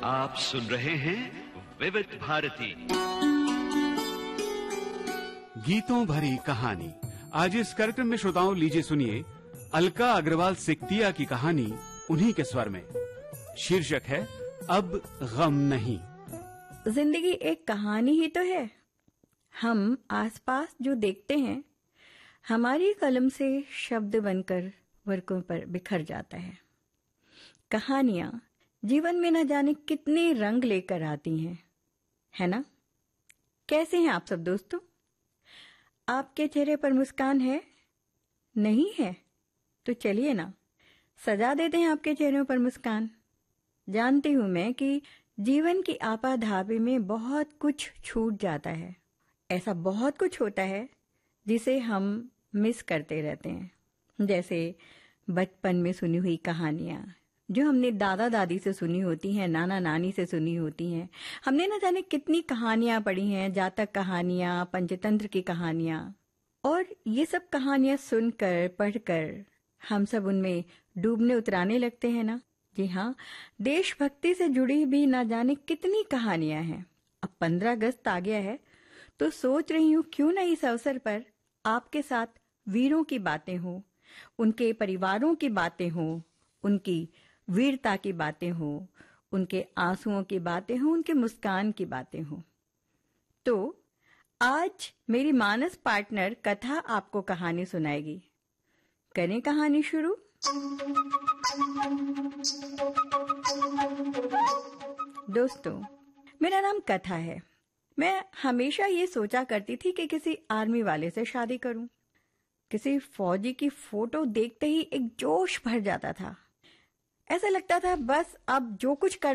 आप सुन रहे हैं विविध भारती गीतों भरी कहानी। आज इस कार्यक्रम में श्रोताओं लीजिए सुनिए अलका अग्रवाल सिकतिया की कहानी उन्हीं के स्वर में। शीर्षक है अब गम नहीं। जिंदगी एक कहानी ही तो है। हम आसपास जो देखते हैं हमारी कलम से शब्द बनकर वर्कों पर बिखर जाता है। कहानियां जीवन में न जाने कितने रंग लेकर आती हैं, है ना? कैसे हैं आप सब दोस्तों? आपके चेहरे पर मुस्कान है? नहीं है तो चलिए ना, सजा देते हैं आपके चेहरों पर मुस्कान। जानती हूं मैं कि जीवन की आपाधापी में बहुत कुछ छूट जाता है। ऐसा बहुत कुछ होता है जिसे हम मिस करते रहते हैं। जैसे बचपन में सुनी हुई कहानियां जो हमने दादा दादी से सुनी होती हैं, नाना नानी से सुनी होती हैं। हमने न जाने कितनी कहानियां पढ़ी हैं, जातक कहानियां, पंचतंत्र की कहानियां। और ये सब कहानियां सुनकर पढ़कर हम सब उनमें डूबने उतराने लगते हैं ना। जी हाँ, देशभक्ति से जुड़ी भी न जाने कितनी कहानियां हैं। अब 15 अगस्त आ गया है तो सोच रही हूँ क्यों न इस अवसर पर आपके साथ वीरों की बातें हो, उनके परिवारों की बातें हो, उनकी वीरता की बातें हो, उनके आंसुओं की बातें हो, उनके मुस्कान की बातें हो। तो आज मेरी मानस पार्टनर कथा आपको कहानी सुनाएगी। करें कहानी शुरू। दोस्तों, मेरा नाम कथा है। मैं हमेशा ये सोचा करती थी कि किसी आर्मी वाले से शादी करूं। किसी फौजी की फोटो देखते ही एक जोश भर जाता था। ऐसा लगता था बस अब जो कुछ